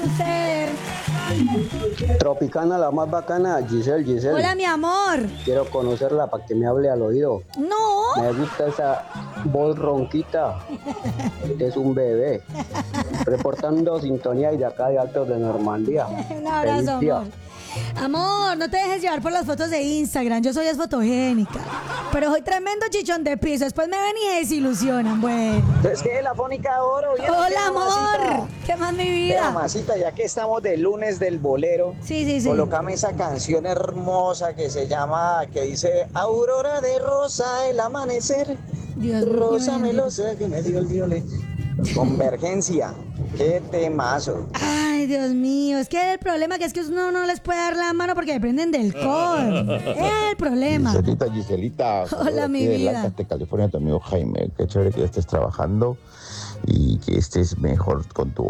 usted? Tropicana, la más bacana, Giselle. Hola, mi amor. Quiero conocerla para que me hable al oído. No. Me gusta esa voz ronquita. Es un bebé. Reportando sintonía y de acá de Altos de Normandía. Un abrazo, Feliz día. amor. Amor, no te dejes llevar por las fotos de Instagram. Yo soy fotogénica. Pero soy tremendo chichón de piso. Después me ven y se desilusionan. Bueno. Entonces, ¿qué? La fónica de oro. ¿Vieron qué, Hola, mamacita? amor. ¿Qué más, mi Qué vida? mamacita, ya que estamos de lunes del bolero, Sí. colócame esa canción hermosa que se llama, que dice Aurora de rosa, el amanecer, Dios mío. rosa melosa que me dio el violet. Convergencia, qué temazo. Ay, Dios mío. Es que el problema es que uno no les puede dar la mano porque dependen del codo. Es el problema. Giselita. Hola, mi aquí de vida. Lancaster, California, tu amigo Jaime. Qué chévere que estés trabajando y que estés mejor con tu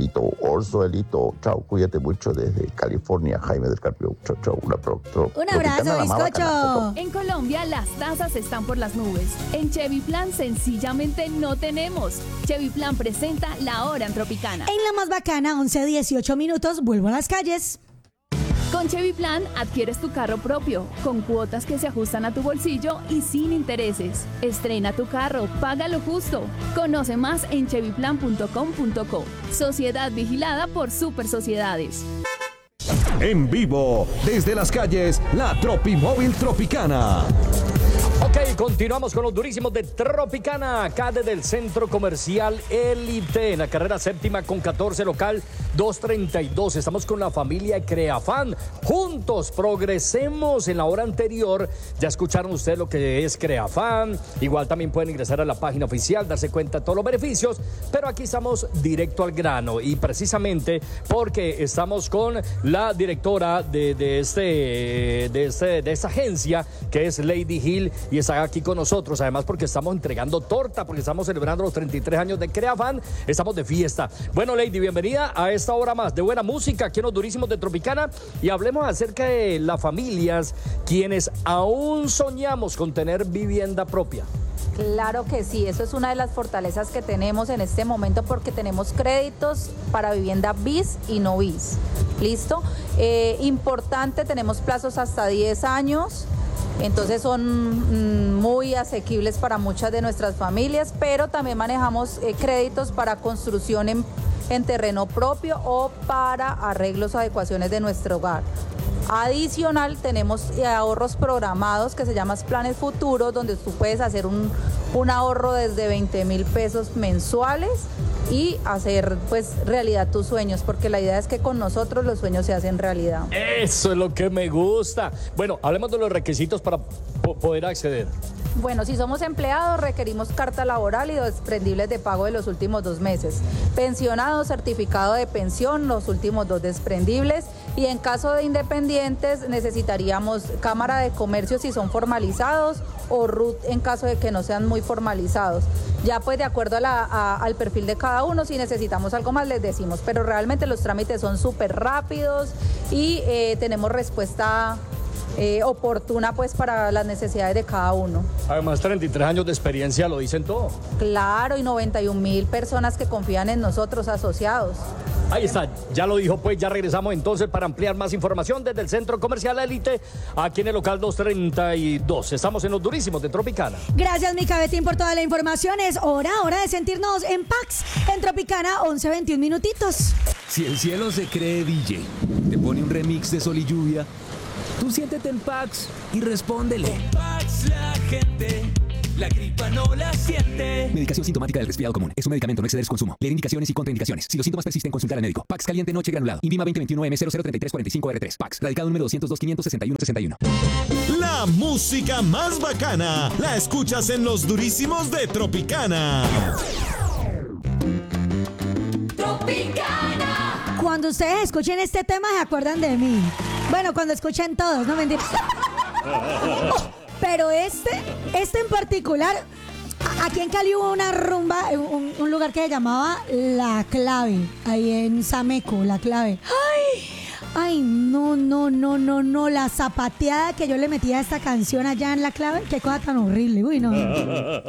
orzuelito. Chao, cuídate mucho desde California, Jaime del Carpio. Chao. Un abrazo, bizcocho. En Colombia las tasas están por las nubes. En Chevy Plan sencillamente no tenemos. Chevy Plan presenta La Hora en Tropicana. En la más bacana, 11:18 minutos, vuelvo a las calles. Con Chevy Plan adquieres tu carro propio, con cuotas que se ajustan a tu bolsillo y sin intereses. Estrena tu carro, paga lo justo. Conoce más en chevyplan.com.co. Sociedad vigilada por Super Sociedades. En vivo, desde las calles, la Tropimóvil Tropicana. Ok, continuamos con los durísimos de Tropicana, acá desde el Centro Comercial Elite, en la carrera séptima con 14, local 232. Estamos con la familia Creafan. Juntos progresemos. En la hora anterior ya escucharon ustedes lo que es Creafan. Igual también pueden ingresar a la página oficial, darse cuenta de todos los beneficios, pero aquí estamos directo al grano y precisamente porque estamos con la directora de esta agencia, que es Lady Hill, y está aquí con nosotros, además porque estamos entregando torta, porque estamos celebrando los 33 años de Creafan, estamos de fiesta. Bueno, Lady, bienvenida a esta hora más de buena música aquí en los durísimos de Tropicana, y hablemos acerca de las familias quienes aún soñamos con tener vivienda propia. Claro que sí, eso es una de las fortalezas que tenemos en este momento porque tenemos créditos para vivienda bis y no bis. ¿Listo? Importante, tenemos plazos hasta 10 años. Entonces son muy asequibles para muchas de nuestras familias, pero también manejamos créditos para construcción en terreno propio o para arreglos o adecuaciones de nuestro hogar. Adicional, tenemos ahorros programados que se llaman Planes Futuros, donde tú puedes hacer un ahorro desde 20,000 pesos mensuales y hacer pues realidad tus sueños, porque la idea es que con nosotros los sueños se hacen realidad. Eso es lo que me gusta. Bueno, hablemos de los requisitos para poder acceder. Bueno, si somos empleados, requerimos carta laboral y desprendibles de pago de los últimos 2 meses. Pensionados, certificado de pensión, los últimos 2 desprendibles. Y en caso de independientes, necesitaríamos Cámara de Comercio si son formalizados o RUT en caso de que no sean muy formalizados. Ya pues de acuerdo al perfil de cada uno, si necesitamos algo más les decimos, pero realmente los trámites son súper rápidos y tenemos respuesta oportuna pues para las necesidades de cada uno. Además, 33 años de experiencia lo dicen todo. Claro, y 91,000 personas que confían en nosotros, asociados. Ahí está, ya lo dijo, pues ya regresamos entonces para ampliar más información desde el Centro Comercial Elite, aquí en el local 232. Estamos en los durísimos de Tropicana. Gracias, mi cabetín, por toda la información. Es hora de sentirnos en Pax, en Tropicana, 11:21 minutitos. Si el cielo se cree DJ, te pone un remix de Sol y Lluvia, tú siéntete en Pax y respóndele. Con Pax la gente, la gripa no la siente. Medicación sintomática del resfriado común. Es un medicamento, no exceder su consumo. Leer indicaciones y contraindicaciones. Si los síntomas persisten, consultar al médico. Pax caliente noche granulado. Invima 2021M003345R3. Pax. Radicado número 202-561-61. La música más bacana la escuchas en los durísimos de Tropicana. Tropicana. Cuando ustedes escuchen este tema, se acuerdan de mí. Bueno, cuando escuchen todos, no mentira. Pero este en particular, aquí en Cali hubo una rumba, un lugar que se llamaba La Clave, ahí en Sameco, La Clave. Ay, no, la zapateada que yo le metía a esta canción allá en La Clave, qué cosa tan horrible, uy, no.